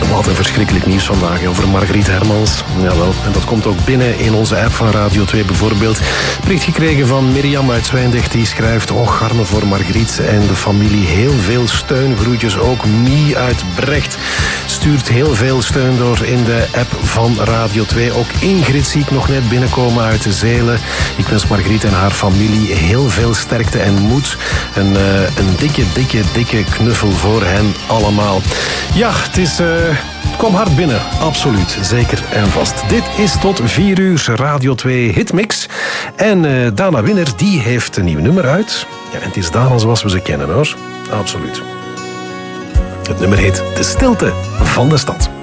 Wat een verschrikkelijk nieuws vandaag over Margriet Hermans. Jawel, en dat komt ook binnen in onze app van Radio 2 bijvoorbeeld. Bericht gekregen van Mirjam uit Zwijndrecht, die schrijft: och, arme voor Margriet en de familie. Heel veel steun. Groetjes ook Mie uit Brecht. Stuurt heel veel steun door in de app van Radio 2. Ook Ingrid zie ik nog net binnenkomen uit de Zelen. Ik wens Margriet en haar familie heel veel sterkte en moed. En een dikke knuffel voor hen allemaal. Ja, het is... Kom hard binnen, absoluut, zeker en vast. Dit is tot 4 uur Radio 2 Hitmix. En Dana Winner, die heeft een nieuw nummer uit. Ja, en het is Dana zoals we ze kennen, hoor. Absoluut. Het nummer heet De Stilte van de Stad.